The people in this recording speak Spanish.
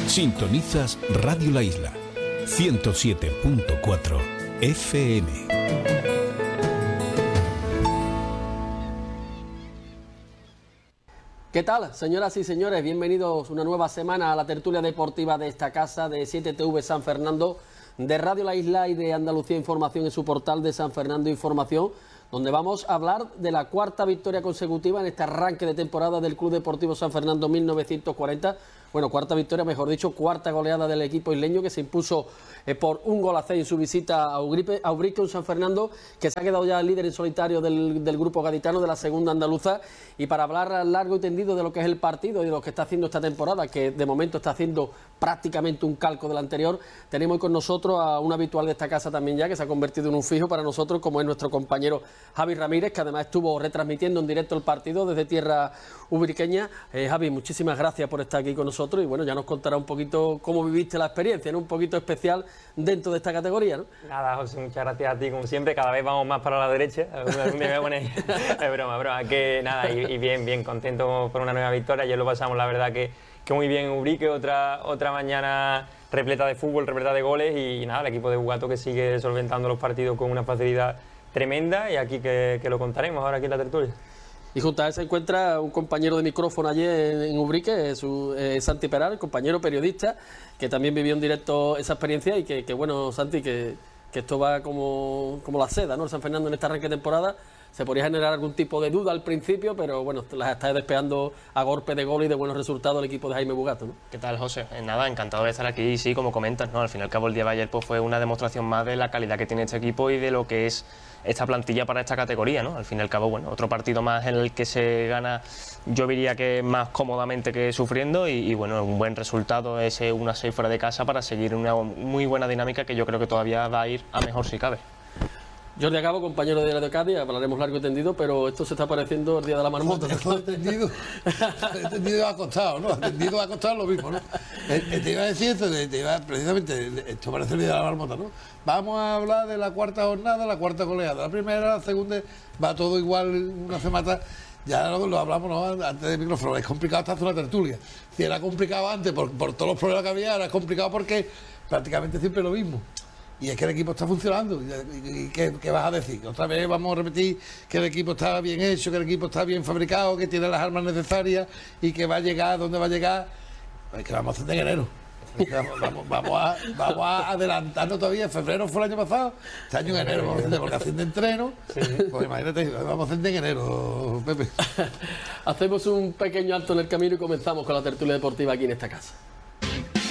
Sintonizas Radio La Isla, 107.4 FM. ¿Qué tal, señoras y señores? Bienvenidos una nueva semana a la tertulia deportiva de esta casa de 7TV San Fernando, de Radio La Isla y de Andalucía Información en su portal de San Fernando Información, donde vamos a hablar de la cuarta victoria consecutiva en este arranque de temporada del Club Deportivo San Fernando 1940. Bueno, cuarta victoria, mejor dicho, cuarta goleada del equipo isleño, que se impuso por 1-6 en su visita a Ubrique, un San Fernando que se ha quedado ya líder en solitario del grupo gaditano de la segunda andaluza. Y para hablar largo y tendido de lo que es el partido y de lo que está haciendo esta temporada, que de momento está haciendo prácticamente un calco del anterior, tenemos con nosotros a un habitual de esta casa también ya, que se ha convertido en un fijo para nosotros, como es nuestro compañero Javi Ramírez, que además estuvo retransmitiendo en directo el partido desde tierra ubriqueña. Javi, muchísimas gracias por estar aquí con nosotros y bueno, ya nos contará un poquito cómo viviste la experiencia, ¿no? Un poquito especial dentro de esta categoría, ¿no? Nada, José, muchas gracias a ti, como siempre, cada vez vamos más para la derecha, algún día me voy a poner, es broma, que nada, y bien contento por una nueva victoria. Ayer lo pasamos, la verdad que muy bien en Ubrique, otra mañana repleta de fútbol, repleta de goles y nada, el equipo de Bugato que sigue solventando los partidos con una facilidad tremenda y aquí que lo contaremos ahora aquí en la tertulia. Y junto a él se encuentra un compañero de micrófono allí en Ubrique, Santi Peral, compañero periodista, que también vivió en directo esa experiencia y que bueno, Santi, que esto va como la seda, ¿no? El San Fernando en este arranque de temporada se podría generar algún tipo de duda al principio, pero bueno, las está despegando a golpe de gol y de buenos resultados el equipo de Jaime Bugato, ¿no? ¿Qué tal, José? Nada, encantado de estar aquí y sí, como comentas, ¿no? Al fin y al cabo el día de ayer pues, fue una demostración más de la calidad que tiene este equipo y de lo que es esta plantilla para esta categoría, ¿no? Al fin y al cabo, bueno, otro partido más en el que se gana, yo diría que más cómodamente que sufriendo y bueno, un buen resultado, ese 1-6 fuera de casa para seguir una muy buena dinámica que yo creo que todavía va a ir a mejor si cabe. Jordi Acabo, compañero de Radio Cádiz, hablaremos largo y tendido, pero esto se está pareciendo el día de la marmota. No, tendido acostado, ¿no? Tendido acostado lo mismo, ¿no? Te iba a decir esto, precisamente, esto parece el día de la marmota, ¿no? Vamos a hablar de la cuarta jornada, la cuarta goleada. La primera, la segunda, va todo igual, una semana. Ya lo hablamos, ¿no? Antes del micrófono, es complicado hasta hacer una tertulia. Si era complicado antes por todos los problemas que había, ahora es complicado porque prácticamente siempre lo mismo. Y es que el equipo está funcionando. ¿Y qué vas a decir? Otra vez vamos a repetir que el equipo está bien hecho, que el equipo está bien fabricado, que tiene las armas necesarias y que va a llegar donde va a llegar. Es que vamos a hacer en enero. Vamos a adelantarnos todavía. Febrero fue el año pasado, este año en enero vamos a hacer porque hacen de entreno. Sí. Pues imagínate, vamos a hacer en enero, Pepe. Hacemos un pequeño alto en el camino y comenzamos con la tertulia deportiva aquí en esta casa.